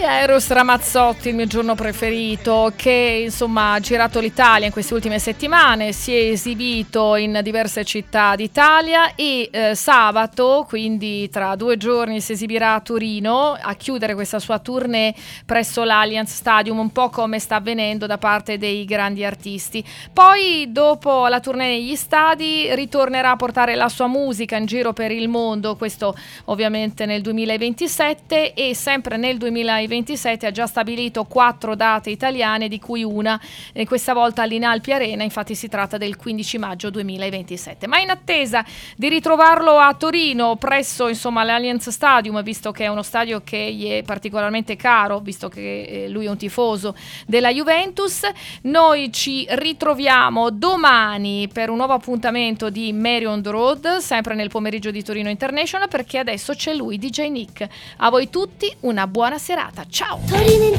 Eros Ramazzotti, il mio giorno preferito, che insomma ha girato l'Italia in queste ultime settimane, si è esibito in diverse città d'Italia e sabato, quindi tra 2 giorni, si esibirà a Torino a chiudere questa sua tournée presso l'Allianz Stadium, un po' come sta avvenendo da parte dei grandi artisti. Poi dopo la tournée negli stadi ritornerà a portare la sua musica in giro per il mondo, questo ovviamente nel 2027, e sempre nel 2027 ha già stabilito 4 date italiane, di cui una questa volta all'Inalpi Arena, infatti si tratta del 15 maggio 2027. Ma in attesa di ritrovarlo a Torino presso l'Allianz Stadium, visto che è uno stadio che gli è particolarmente caro, visto che lui è un tifoso della Juventus, noi ci ritroviamo domani per un nuovo appuntamento di Mary on the Road, sempre nel pomeriggio di Torino International, perché adesso c'è lui, DJ Nick. A voi tutti una buona serata, ciao!